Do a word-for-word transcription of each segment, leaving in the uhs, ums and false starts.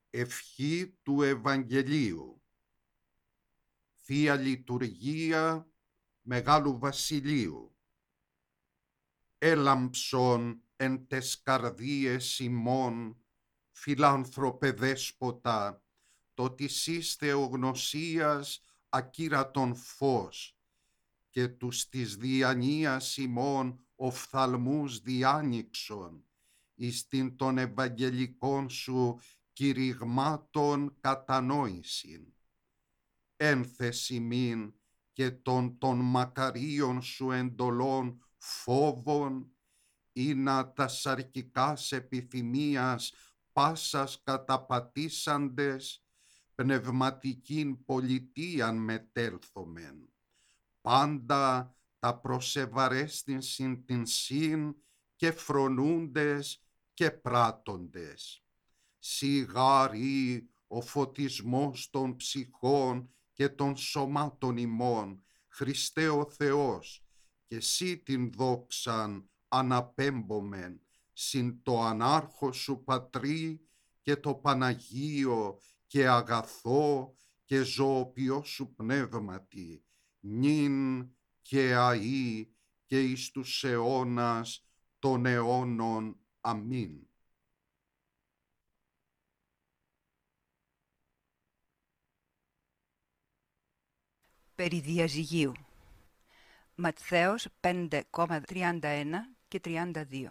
Ευχή του Ευαγγελίου. Θεία Λειτουργία Μεγάλου Βασιλείου. Έλαμψον εν τες καρδίες ημών, φιλάνθρωπε δέσποτα, το της εις θεογνωσίας ακύρατον φως, και τους της διανοίας ημών οφθαλμούς διάνοιξον, εις την των Ευαγγελικών σου κηρυγμάτων κατανόησιν. Ένθεση μην και των των μακαρίων σου εντολών φόβων, ή να τα σαρκικάς επιθυμίας πάσας καταπατήσαντες, πνευματικήν πολιτείαν μετέλθομεν, πάντα τα προσεβαρέστην την συν και φρονούντες και πράττοντες. Σιγάρι ο φωτισμός των ψυχών και των σωμάτων ημών, Χριστέ ο Θεός, και σύ την δόξαν αναπέμπομεν, συν το ανάρχο σου Πατρί και το Παναγίο και αγαθό και ζωοποιό σου πνεύματι, νυν και αεί και εις τους αιώνας των αιώνων. Αμήν. Περί διαζυγίου. Ματθαίος πέντε τριάντα ένα και τριάντα δύο.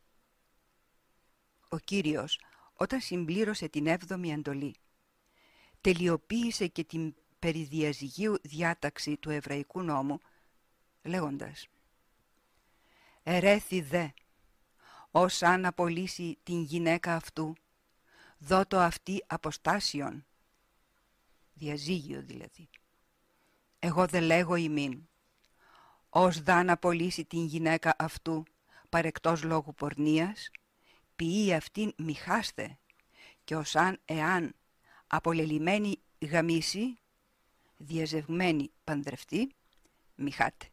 Ο Κύριος, όταν συμπλήρωσε την έβδομη εντολή, τελειοποίησε και την περί διαζυγίου διάταξη του εβραϊκού νόμου, λέγοντας: «Ερέθη δε, ως αν απολύσει την γυναίκα αυτού, δώτο αυτή αποστάσιον», διαζύγιο δηλαδή. «Εγώ δε λέγω ημίν, ως δαν απολύσει την γυναίκα αυτού παρεκτός λόγου πορνείας, ποιεί αυτήν μοιχάστε, και ως αν εάν απολελειμμένη γαμίσει, διαζευγμένη παντρευτεί, μοιχάτε».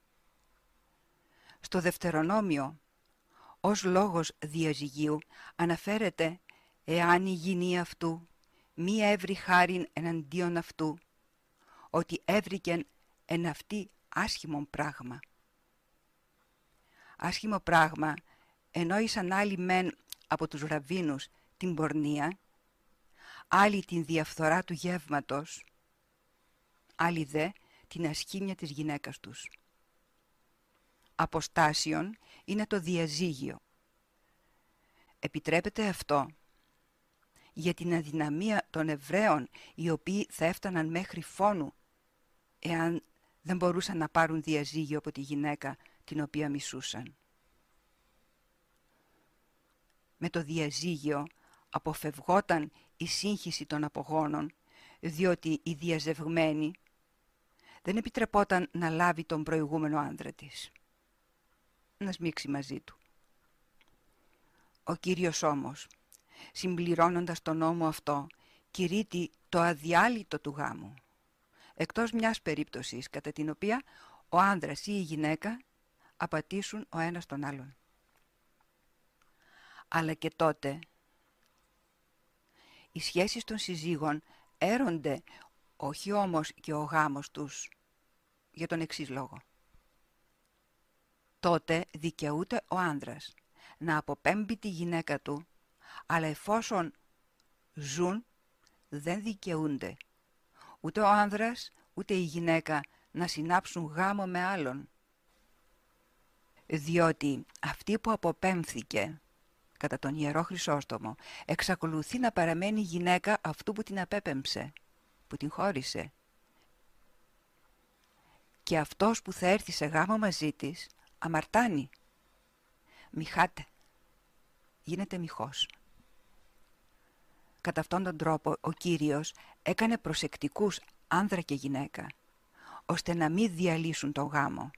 Στο Δευτερονόμιο, ως λόγος διαζυγίου αναφέρεται εάν η γυνή αυτού μη έβρι χάριν εναντίον αυτού, ότι έβρικεν εν αυτή άσχημον πράγμα. Άσχημο πράγμα εννοήσαν άλλοι μεν από τους ραββίνους την πορνεία, άλλοι την διαφθορά του γεύματος, άλλοι δε την ασχήμια της γυναίκας τους. Αποστάσιον είναι το διαζύγιο. Επιτρέπεται αυτό για την αδυναμία των Εβραίων, οι οποίοι θα έφταναν μέχρι φόνου εάν δεν μπορούσαν να πάρουν διαζύγιο από τη γυναίκα την οποία μισούσαν. Με το διαζύγιο αποφευγόταν η σύγχυση των απογόνων, διότι η διαζευγμένη δεν επιτρεπόταν να λάβει τον προηγούμενο άντρα της, να σμίξει μαζί του. Ο Κύριος όμως, συμπληρώνοντας τον νόμο αυτό, κηρύττει το αδιάλειτο του γάμου, εκτός μιας περίπτωσης κατά την οποία ο άνδρας ή η γυναίκα απατήσουν ο ένας τον άλλον. Αλλά και τότε οι σχέσεις των συζύγων έρονται, όχι όμως και ο γάμος τους, για τον εξής λόγο. Τότε δικαιούται ο άνδρας να αποπέμπει τη γυναίκα του, αλλά εφόσον ζουν δεν δικαιούνται ούτε ο άνδρας ούτε η γυναίκα να συνάψουν γάμο με άλλον, διότι αυτή που αποπέμφθηκε κατά τον Ιερό Χρυσόστομο εξακολουθεί να παραμένει γυναίκα αυτού που την απέπεμψε, που την χώρισε, και αυτός που θα έρθει σε γάμο μαζί της αμαρτάνει, μοιχάται, γίνεται μοιχός. Κατά αυτόν τον τρόπο ο Κύριος έκανε προσεκτικούς άνδρα και γυναίκα, ώστε να μην διαλύσουν τον γάμο.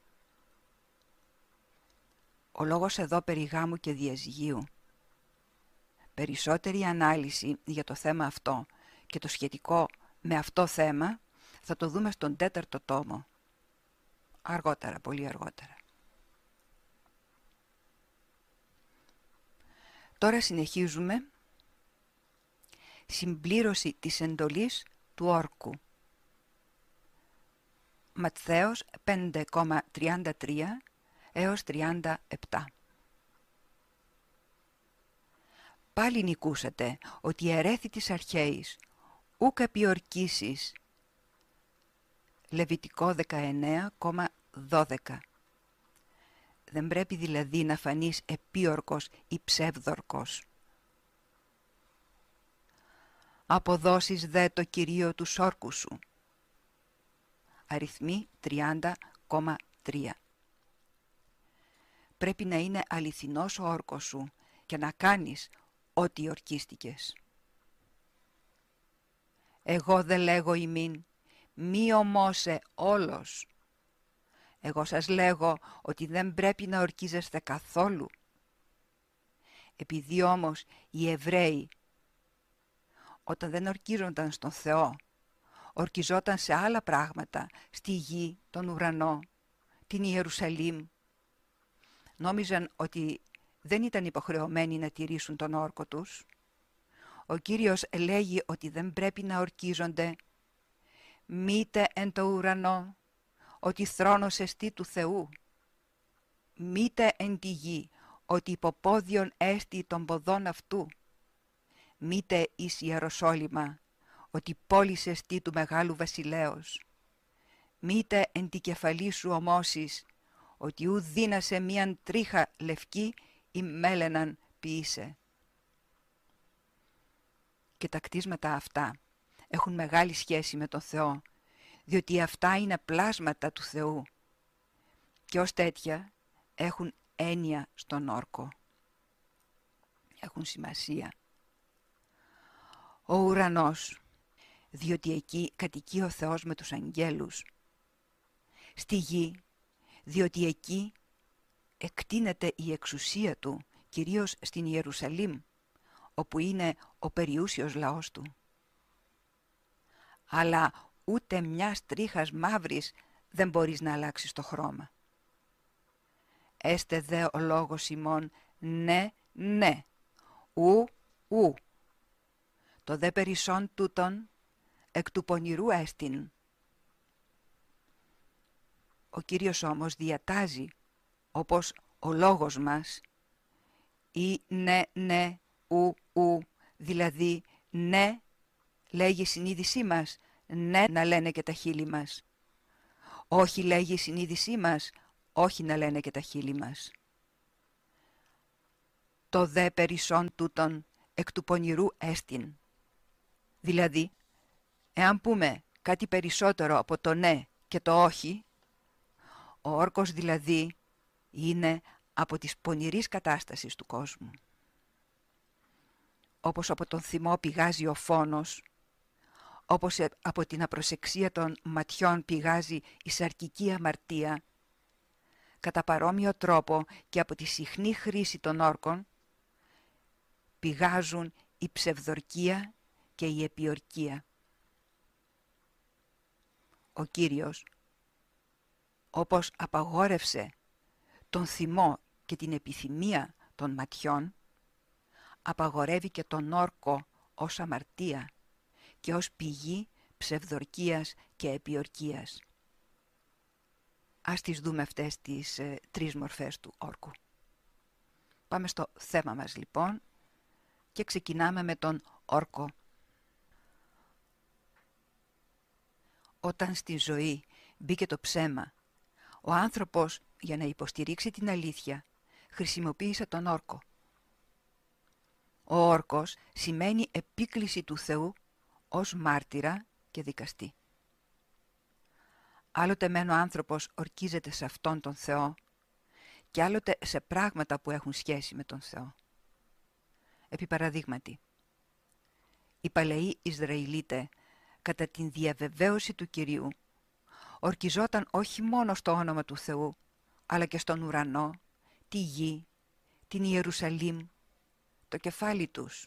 Ο λόγος εδώ περί γάμου και διαζυγίου. Περισσότερη ανάλυση για το θέμα αυτό και το σχετικό με αυτό θέμα θα το δούμε στον τέταρτο τόμο, αργότερα, πολύ αργότερα. Τώρα συνεχίζουμε συμπλήρωση της εντολής του όρκου. Ματθαίος πέντε τριάντα τρία έως τριάντα επτά. Πάλι νικούσατε ότι ερέθη της αρχαίης, ούκ επιορκήσεις. Λεβιτικό δεκαεννέα δώδεκα. Δεν πρέπει δηλαδή να φανείς επίορκος ή ψεύδορκος. Αποδώσεις δε το κυρίο του όρκου σου. Αριθμοί τριάντα τρία. Πρέπει να είναι αληθινός ο όρκος σου και να κάνεις ό,τι ορκίστηκες. Εγώ δε λέγω ημίν, μη ομώσε όλος. Εγώ σας λέγω ότι δεν πρέπει να ορκίζεστε καθόλου. Επειδή όμως οι Εβραίοι, όταν δεν ορκίζονταν στον Θεό, ορκιζόταν σε άλλα πράγματα, στη γη, τον ουρανό, την Ιερουσαλήμ, νόμιζαν ότι δεν ήταν υποχρεωμένοι να τηρήσουν τον όρκο τους. Ο Κύριος λέγει ότι δεν πρέπει να ορκίζονται. Μήτε εν το ουρανό, ότι θρόνος εστί του Θεού. Μήτε εν τη γη, ότι υποπόδιον έστι των ποδών αυτού. Μήτε εις Ιεροσόλυμα, ότι πόλης εστί του Μεγάλου Βασιλέως. Μήτε εν τη κεφαλή σου ομώσεις, ότι ου δύνασε μίαν τρίχα λευκή ή μέλαιναν ποιήσε. Και τα κτίσματα αυτά έχουν μεγάλη σχέση με τον Θεό, διότι αυτά είναι πλάσματα του Θεού και ως τέτοια έχουν έννοια στον όρκο. Έχουν σημασία. Ο ουρανός, διότι εκεί κατοικεί ο Θεός με τους αγγέλους. Στη γη, διότι εκεί εκτείνεται η εξουσία του, κυρίως στην Ιερουσαλήμ, όπου είναι ο περιούσιος λαός του. Αλλά ούτε μιας τρίχας μαύρης δεν μπορείς να αλλάξεις το χρώμα. Έστε δε ο λόγος ημών, ναι, ναι, ου, ου. Το δε περισσόν τούτον, εκ του πονηρού έστιν. Ο Κύριος όμως διατάζει, όπως ο λόγος μας, ή ναι, ναι, ου, ου, δηλαδή ναι, λέγει η συνείδησή μας, ναι να λένε και τα χείλη μας. Όχι λέγει η συνείδησή μας, όχι να λένε και τα χείλη μας. Το δε περισσόν τούτον εκ του πονηρού έστιν. Δηλαδή, εάν πούμε κάτι περισσότερο από το ναι και το όχι, ο όρκος δηλαδή είναι από της πονηρής κατάστασης του κόσμου. Όπως από τον θυμό πηγάζει ο φόνος, όπως από την απροσεξία των ματιών πηγάζει η σαρκική αμαρτία, κατά παρόμοιο τρόπο και από τη συχνή χρήση των όρκων πηγάζουν η ψευδορκία και η επιορκία. Ο Κύριος, όπως απαγόρευσε τον θυμό και την επιθυμία των ματιών, απαγορεύει και τον όρκο ως αμαρτία και ως πηγή ψευδορκίας και επιορκίας. Ας τις δούμε αυτές τις ε, τρεις μορφές του όρκου. Πάμε στο θέμα μας λοιπόν και ξεκινάμε με τον όρκο. Όταν στη ζωή μπήκε το ψέμα, ο άνθρωπος για να υποστηρίξει την αλήθεια χρησιμοποίησε τον όρκο. Ο όρκος σημαίνει επίκληση του Θεού ως μάρτυρα και δικαστή. Άλλοτε μεν ο άνθρωπος ορκίζεται σε αυτόν τον Θεό και άλλοτε σε πράγματα που έχουν σχέση με τον Θεό. Επί παραδείγματι, οι παλαιοί Ισραηλίτες κατά την διαβεβαίωση του Κυρίου ορκιζόταν όχι μόνο στο όνομα του Θεού, αλλά και στον ουρανό, τη γη, την Ιερουσαλήμ, το κεφάλι τους.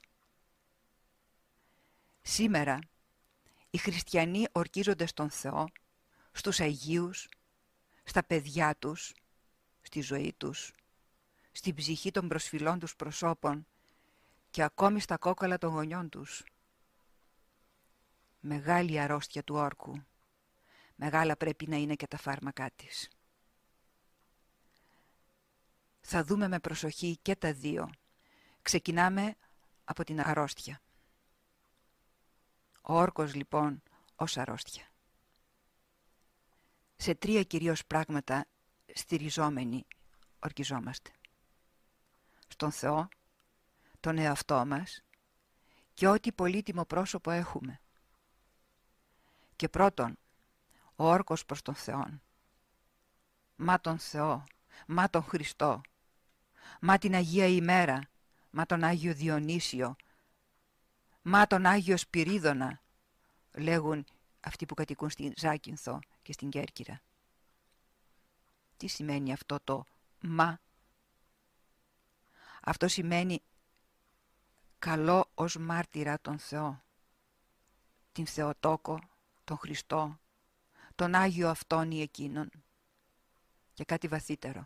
Σήμερα, οι χριστιανοί ορκίζονται στον Θεό, στους Αγίους, στα παιδιά τους, στη ζωή τους, στην ψυχή των προσφυλών τους προσώπων και ακόμη στα κόκκαλα των γονιών τους. Μεγάλη αρρώστια του όρκου. Μεγάλα πρέπει να είναι και τα φάρμακά της. Θα δούμε με προσοχή και τα δύο. Ξεκινάμε από την αρρώστια. Ο όρκος λοιπόν ως αρρώστια. Σε τρία κυρίως πράγματα στηριζόμενοι ορκιζόμαστε. Στον Θεό, τον εαυτό μας και ό,τι πολύτιμο πρόσωπο έχουμε. Και πρώτον, ο όρκος προς τον Θεό. Μα τον Θεό, μα τον Χριστό, μα την Αγία ημέρα, μα τον Άγιο Διονύσιο, μα τον Άγιο Σπυρίδωνα, λέγουν αυτοί που κατοικούν στην Ζάκυνθο και στην Κέρκυρα. Τι σημαίνει αυτό το μα? Αυτό σημαίνει καλό ως μάρτυρα τον Θεό, την Θεοτόκο, τον Χριστό, τον Άγιο αυτόν ή εκείνον. Και κάτι βαθύτερο.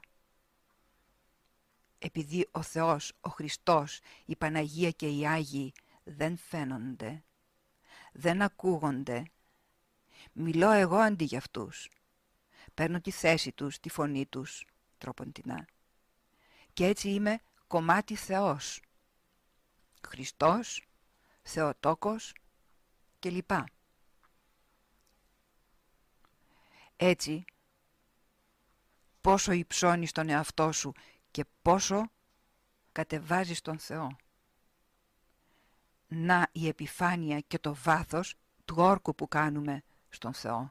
Επειδή ο Θεός, ο Χριστός, η Παναγία και οι Άγιοι δεν φαίνονται, δεν ακούγονται, μιλώ εγώ αντί για αυτούς. Παίρνω τη θέση τους, τη φωνή τους, τροποντινά. Και έτσι είμαι κομμάτι Θεός. Χριστός, Θεοτόκος κλπ. Έτσι, πόσο υψώνεις τον εαυτό σου και πόσο κατεβάζεις τον Θεό. Να η επιφάνεια και το βάθος του όρκου που κάνουμε στον Θεό.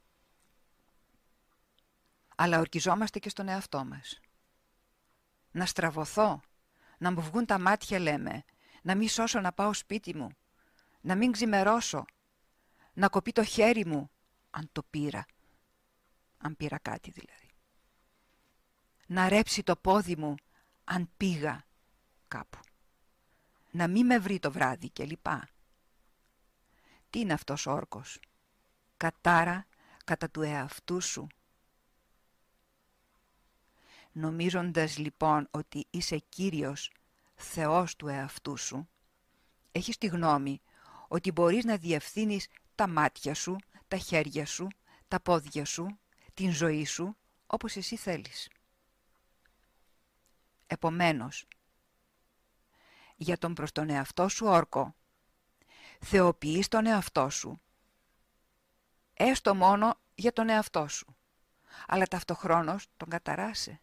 Αλλά ορκιζόμαστε και στον εαυτό μας. Να στραβωθώ, να μου βγουν τα μάτια λέμε, να μην σώσω να πάω σπίτι μου, να μην ξημερώσω, να κοπεί το χέρι μου, αν το πήρα, αν πήρα κάτι δηλαδή. Να ρέψει το πόδι μου, αν πήγα κάπου. Να μην με βρει το βράδυ και λοιπά. Τι είναι αυτός ο όρκος? Κατάρα κατά του εαυτού σου. Νομίζοντας λοιπόν ότι είσαι Κύριος Θεός του εαυτού σου, έχεις τη γνώμη ότι μπορείς να διευθύνεις τα μάτια σου, τα χέρια σου, τα πόδια σου, την ζωή σου όπως εσύ θέλεις. Επομένως, για τον προς τον εαυτό σου όρκο, θεοποιείς τον εαυτό σου, έστω μόνο για τον εαυτό σου, αλλά ταυτοχρόνως τον καταράσε.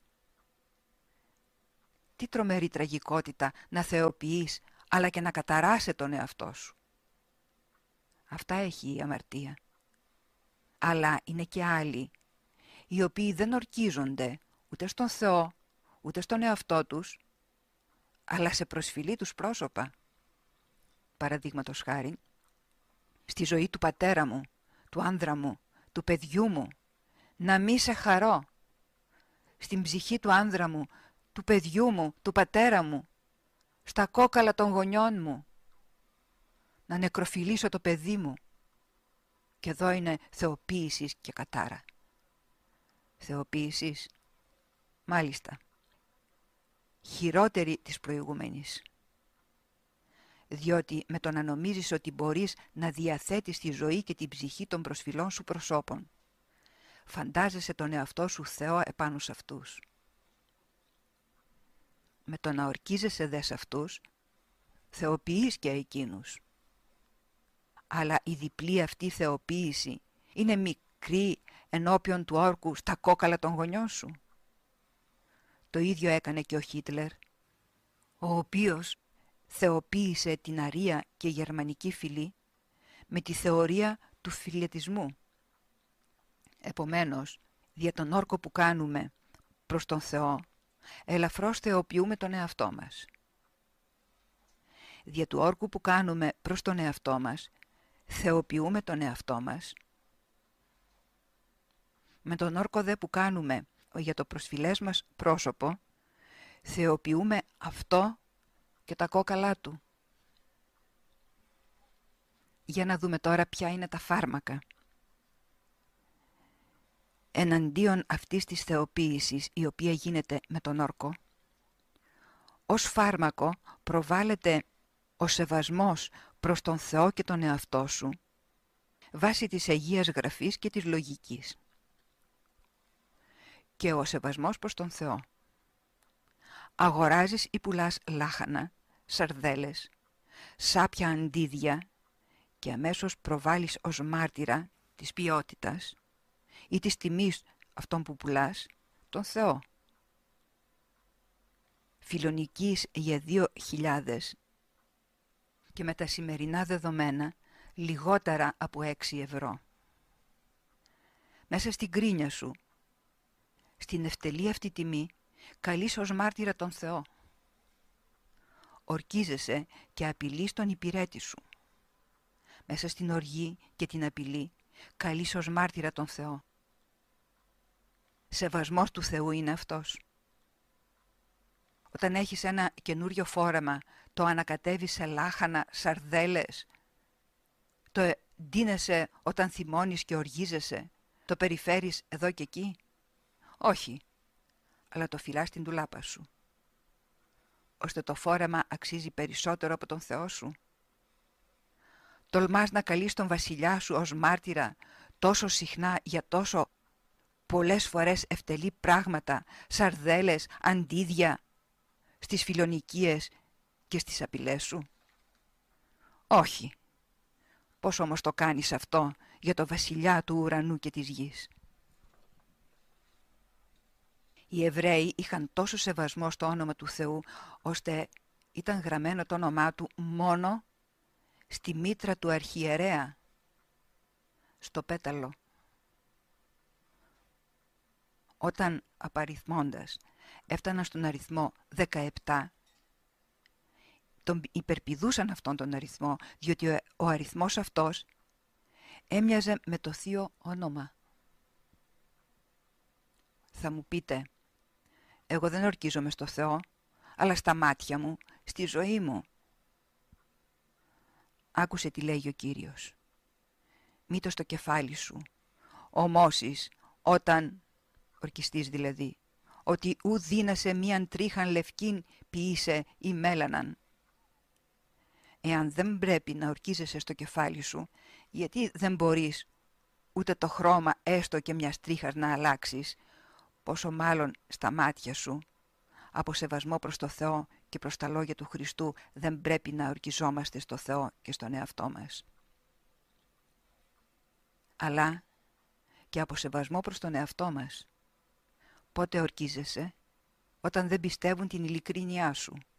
Τι τρομερή τραγικότητα να θεοποιείς, αλλά και να καταράσε τον εαυτό σου. Αυτά έχει η αμαρτία. Αλλά είναι και άλλοι, οι οποίοι δεν ορκίζονται ούτε στον Θεό, ούτε στον εαυτό τους, αλλά σε προσφυλή τους πρόσωπα. Παραδείγματος χάρη, στη ζωή του πατέρα μου, του άνδρα μου, του παιδιού μου, να μη σε χαρώ. Στην ψυχή του άνδρα μου, του παιδιού μου, του πατέρα μου, στα κόκαλα των γονιών μου, να νεκροφιλήσω το παιδί μου. Και εδώ είναι θεοποίησης και κατάρα. Θεοποίησης, μάλιστα, χειρότερη της προηγούμενης. Διότι με το να νομίζεις ότι μπορείς να διαθέτεις τη ζωή και την ψυχή των προσφυλών σου προσώπων, φαντάζεσαι τον εαυτό σου Θεό επάνω σε αυτούς. Με το να ορκίζεσαι δε σε αυτούς, θεοποιείς και εκείνους. Αλλά η διπλή αυτή θεοποίηση είναι μικρή ενώπιον του όρκου στα κόκαλα των γονιών σου. Το ίδιο έκανε και ο Χίτλερ, ο οποίος θεοποίησε την αρία και γερμανική φυλή με τη θεωρία του φιλετισμού. Επομένως, δια τον όρκο που κάνουμε προς τον Θεό, ελαφρώς θεοποιούμε τον εαυτό μας. Δια του όρκου που κάνουμε προς τον εαυτό μας, θεοποιούμε τον εαυτό μας. Με τον όρκο δε που κάνουμε για το προσφυλές μας πρόσωπο, θεοποιούμε αυτό και τα κόκαλά του. Για να δούμε τώρα ποια είναι τα φάρμακα. Εναντίον αυτής της θεοποίησης, η οποία γίνεται με τον όρκο, ως φάρμακο προβάλλεται ο σεβασμός προς τον Θεό και τον εαυτό σου, βάσει της Αγίας Γραφής και της λογικής. Και ο σεβασμός προς τον Θεό. Αγοράζεις ή πουλάς λάχανα, σαρδέλες, σάπια αντίδια και αμέσως προβάλλεις ως μάρτυρα της ποιότητας ή της τιμής αυτών που πουλάς τον Θεό. Φιλονικείς για δύο χιλιάδες και με τα σημερινά δεδομένα λιγότερα από έξι ευρώ. Μέσα στην κρίνια σου, στην ευτελή αυτή τιμή, καλείς ως μάρτυρα τον Θεό. Ορκίζεσαι και απειλείς τον υπηρέτη σου. Μέσα στην οργή και την απειλή, καλείς ως μάρτυρα τον Θεό. Σεβασμός του Θεού είναι αυτός. Όταν έχεις ένα καινούριο φόρεμα, το ανακατεύεις σε λάχανα, σαρδέλες, το ντύνεσαι όταν θυμώνεις και οργίζεσαι, το περιφέρεις εδώ και εκεί. Όχι, αλλά το φυλάς στην ντουλάπα σου, ώστε το φόρεμα αξίζει περισσότερο από τον Θεό σου. Τολμάς να καλείς τον βασιλιά σου ως μάρτυρα τόσο συχνά για τόσο πολλές φορές ευτελή πράγματα, σαρδέλες, αντίδια, στις φιλονικίες και στις απειλές σου. Όχι. Πώς όμως το κάνεις αυτό για το βασιλιά του ουρανού και της γης? Οι Εβραίοι είχαν τόσο σεβασμό στο όνομα του Θεού, ώστε ήταν γραμμένο το όνομά του μόνο στη μήτρα του αρχιερέα, στο πέταλο. Όταν απαριθμώντας έφταναν στον αριθμό δεκαεπτά, τον υπερπηδούσαν αυτόν τον αριθμό, διότι ο αριθμός αυτός έμοιαζε με το θείο όνομα. Θα μου πείτε, εγώ δεν ορκίζομαι στο Θεό, αλλά στα μάτια μου, στη ζωή μου. Άκουσε τι λέγει ο Κύριος. Μήτω στο κεφάλι σου, ομώσεις, όταν, ορκιστείς δηλαδή, ότι ου δύνασε μίαν τρίχαν λευκήν ποιήσε ή μέλαναν. Εάν δεν πρέπει να ορκίζεσαι στο κεφάλι σου, γιατί δεν μπορείς ούτε το χρώμα έστω και μιας τρίχας να αλλάξεις, πόσο μάλλον στα μάτια σου, από σεβασμό προς το Θεό και προς τα λόγια του Χριστού, δεν πρέπει να ορκιζόμαστε στο Θεό και στον εαυτό μας. Αλλά και από σεβασμό προς τον εαυτό μας. Πότε ορκίζεσαι? Όταν δεν πιστεύουν την ειλικρίνειά σου.